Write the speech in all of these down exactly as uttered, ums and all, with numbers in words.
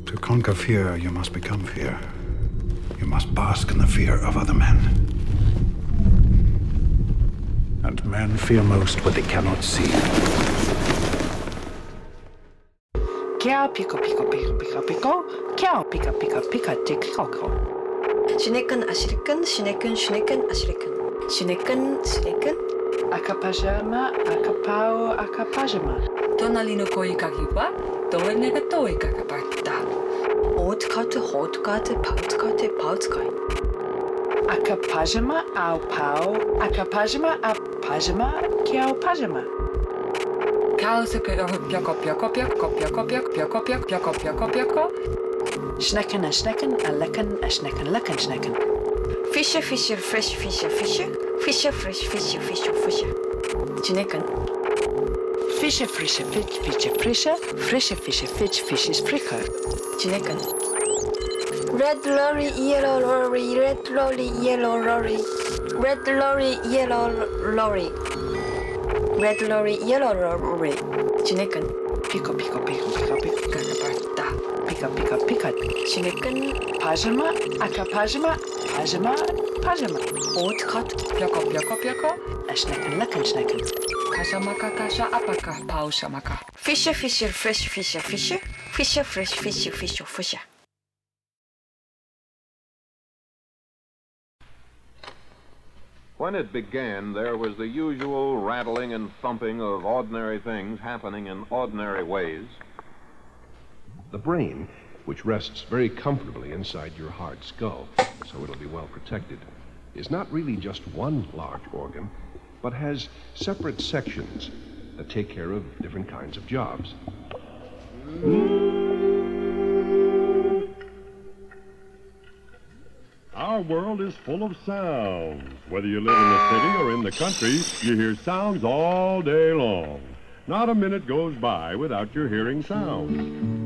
To conquer fear, you must become fear. You must bask in the fear of other men. And men fear most what they cannot see. Kia pika pika pika pika pika. Kia pika pika pika tikoko. Schnecken, aschrecken, schnecken, schnecken, aschrecken. Schnecken, schnecken. Akapajama, akapao, akapajama. Tonalino koikakiwa, toenega toikakaparta. Hootkarte, hootkarte, poutkarte, poutkarte. Akapajama, au pao, akapajama, apajama, kiao pajama. Kausuke pioko pioko pioko pioko pioko pioko pioko pioko pioko. Schnecken, a schnecken, a lecken, a schnecken, lecken, schnecken. Fische, fische, fresh, fische, fische. Fische, fresh, fische, fische, fische. Schnecken. Fische, frische, fisch, fische, frische. Frische, fische, fisch, fisches, fricker. Schnecken. Red lorry, yellow lorry, red lorry, yellow lorry. Red lorry, yellow lorry. Red lorry, yellow lorry. Schnecken. Pico, pico, pico, pico, pico, kakaparta. Pika, pika, pika. Schnecken. Pajama, akapajama, pajama, pajama. Hootkarte. Pioko pioko pioko. A schnecken, lecken, schnecken. Kasamaka kasa apaka pausamaka. Fische, fische, fresh, fische, fische. Fische, fresh, fische, fische, fische. When it began, there was the usual rattling and thumping of ordinary things happening in ordinary ways. The brain, which rests very comfortably inside your hard skull, so it'll be well protected, is not really just one large organ, but has separate sections that take care of different kinds of jobs. Our world is full of sounds. Whether you live in the city or in the country, you hear sounds all day long. Not a minute goes by without your hearing sounds.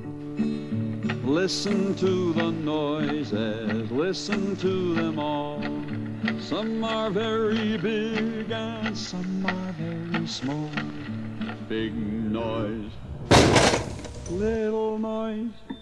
Listen to the noises, listen to them all. Some are very big and some are very small. Big noise, little noise.